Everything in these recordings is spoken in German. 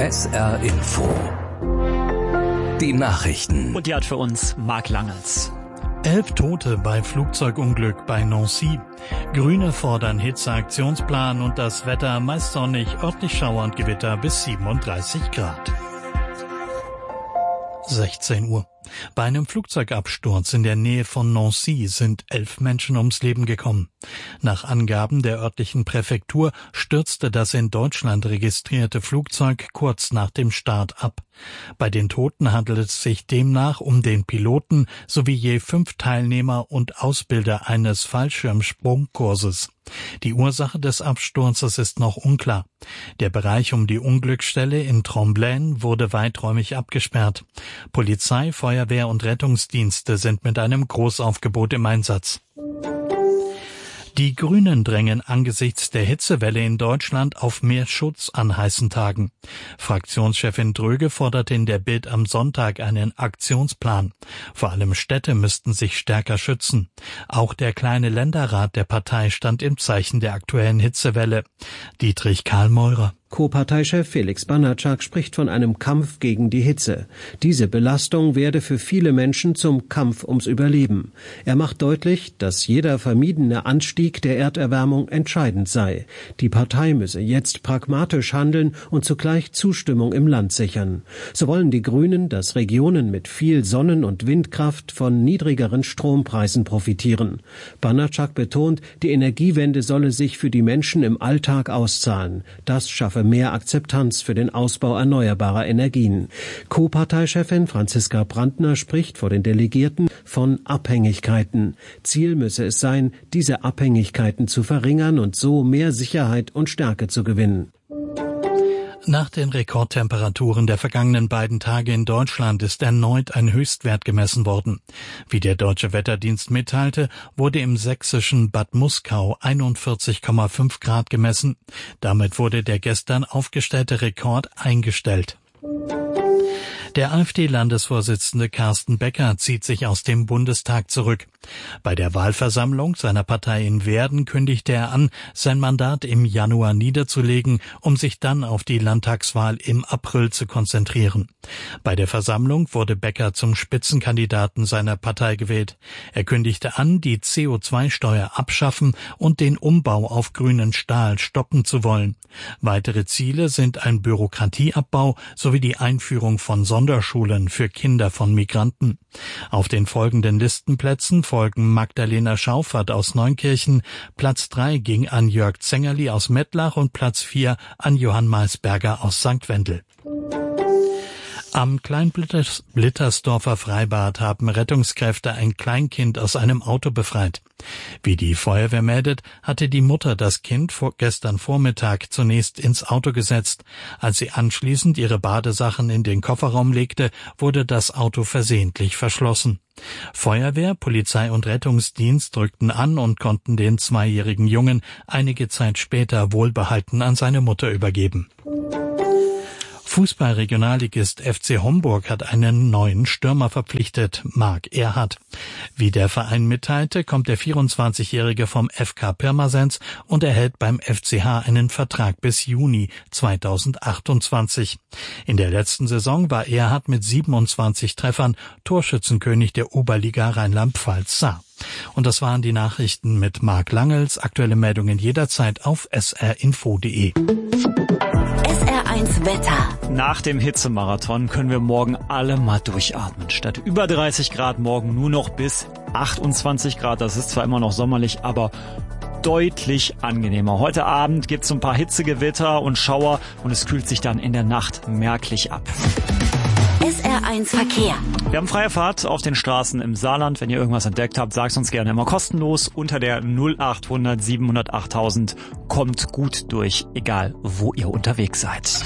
SR Info. Die Nachrichten. Und die hat für uns Marc Langels. 11 Tote bei Flugzeugunglück bei Nancy. Grüne fordern Hitzeaktionsplan und das Wetter meist sonnig, örtlich Schauer und Gewitter bis 37 Grad. 16 Uhr. Bei einem Flugzeugabsturz in der Nähe von Nancy sind 11 Menschen ums Leben gekommen. Nach Angaben der örtlichen Präfektur stürzte das in Deutschland registrierte Flugzeug kurz nach dem Start ab. Bei den Toten handelt es sich demnach um den Piloten sowie je 5 Teilnehmer und Ausbilder eines Fallschirmsprungkurses. Die Ursache des Absturzes ist noch unklar. Der Bereich um die Unglücksstelle in Tremblain wurde weiträumig abgesperrt. Polizei, Feuerwehr und Rettungsdienste sind mit einem Großaufgebot im Einsatz. Die Grünen drängen angesichts der Hitzewelle in Deutschland auf mehr Schutz an heißen Tagen. Fraktionschefin Dröge forderte in der Bild am Sonntag einen Aktionsplan. Vor allem Städte müssten sich stärker schützen. Auch der kleine Länderrat der Partei stand im Zeichen der aktuellen Hitzewelle. Dietrich Karl-Meurer. Co-Parteichef Felix Banatschak spricht von einem Kampf gegen die Hitze. Diese Belastung werde für viele Menschen zum Kampf ums Überleben. Er macht deutlich, dass jeder vermiedene Anstieg der Erderwärmung entscheidend sei. Die Partei müsse jetzt pragmatisch handeln und zugleich Zustimmung im Land sichern. So wollen die Grünen, dass Regionen mit viel Sonnen- und Windkraft von niedrigeren Strompreisen profitieren. Banatschak betont, die Energiewende solle sich für die Menschen im Alltag auszahlen. Das schaffe mehr Akzeptanz für den Ausbau erneuerbarer Energien. Co-Parteichefin Franziska Brandner spricht vor den Delegierten von Abhängigkeiten. Ziel müsse es sein, diese Abhängigkeiten zu verringern und so mehr Sicherheit und Stärke zu gewinnen. Nach den Rekordtemperaturen der vergangenen beiden Tage in Deutschland ist erneut ein Höchstwert gemessen worden. Wie der Deutsche Wetterdienst mitteilte, wurde im sächsischen Bad Muskau 41,5 Grad gemessen. Damit wurde der gestern aufgestellte Rekord eingestellt. Der AfD-Landesvorsitzende Carsten Becker zieht sich aus dem Bundestag zurück. Bei der Wahlversammlung seiner Partei in Werden kündigte er an, sein Mandat im Januar niederzulegen, um sich dann auf die Landtagswahl im April zu konzentrieren. Bei der Versammlung wurde Becker zum Spitzenkandidaten seiner Partei gewählt. Er kündigte an, die CO2-Steuer abschaffen und den Umbau auf grünen Stahl stoppen zu wollen. Weitere Ziele sind ein Bürokratieabbau sowie die Einführung von Sonderschulen für Kinder von Migranten. Auf den folgenden Listenplätzen folgen Magdalena Schauffert aus Neunkirchen, Platz 3 ging an Jörg Zengerli aus Mettlach und Platz 4 an Johann Maisberger aus St. Wendel. Am Kleinblittersdorfer Freibad haben Rettungskräfte ein Kleinkind aus einem Auto befreit. Wie die Feuerwehr meldet, hatte die Mutter das Kind gestern Vormittag zunächst ins Auto gesetzt. Als sie anschließend ihre Badesachen in den Kofferraum legte, wurde das Auto versehentlich verschlossen. Feuerwehr, Polizei und Rettungsdienst drückten an und konnten den 2-jährigen Jungen einige Zeit später wohlbehalten an seine Mutter übergeben. Fußball-Regionalligist FC Homburg hat einen neuen Stürmer verpflichtet, Marc Erhardt. Wie der Verein mitteilte, kommt der 24-Jährige vom FK Pirmasens und erhält beim FCH einen Vertrag bis Juni 2028. In der letzten Saison war Erhardt mit 27 Treffern Torschützenkönig der Oberliga Rheinland-Pfalz Saar. Und das waren die Nachrichten mit Marc Langels. Aktuelle Meldungen jederzeit auf srinfo.de. SR1 Wetter. Nach dem Hitzemarathon können wir morgen alle mal durchatmen. Statt über 30 Grad morgen nur noch bis 28 Grad. Das ist zwar immer noch sommerlich, aber deutlich angenehmer. Heute Abend gibt's ein paar Hitzegewitter und Schauer und es kühlt sich dann in der Nacht merklich ab. SR1 Verkehr. Wir haben freie Fahrt auf den Straßen im Saarland. Wenn ihr irgendwas entdeckt habt, sagt's uns gerne immer kostenlos. Unter der 0800 700 8000 kommt gut durch, egal wo ihr unterwegs seid.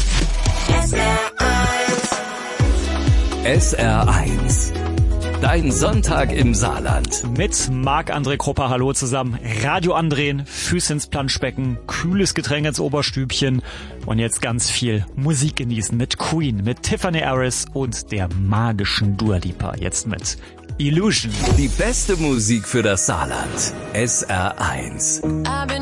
SR1. Dein Sonntag im Saarland. Mit Marc-André Krupper, hallo zusammen. Radio andrehen, Füße ins Planschbecken, kühles Getränk ins Oberstübchen und jetzt ganz viel Musik genießen mit Queen, mit Tiffany Harris und der magischen Dua Lipa. Jetzt mit Illusion. Die beste Musik für das Saarland. SR1.